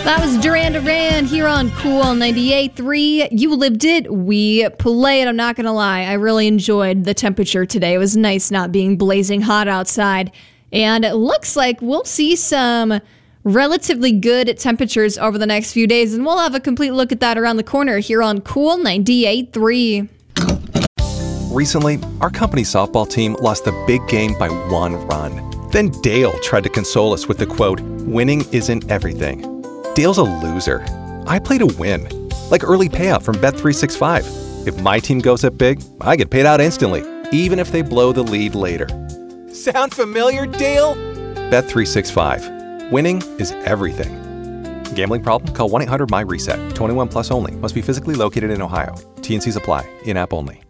That was Duran Duran here on Cool 98.3. You lived it. We play it. I'm not going to lie. I really enjoyed the temperature today. It was nice not being blazing hot outside. And it looks like we'll see some relatively good temperatures over the next few days. And we'll have a complete look at that around the corner here on Cool 98.3. Recently, our company's softball team lost the big game by 1 run. Then Dale tried to console us with the quote, "Winning isn't everything." Dale's a loser. I play to win. Like early payout from Bet365. If my team goes up big, I get paid out instantly, even if they blow the lead later. Sound familiar, Dale? Bet365. Winning is everything. Gambling problem? Call 1-800-MY-RESET. 21 plus only. Must be physically located in Ohio. T&Cs apply. In-app only.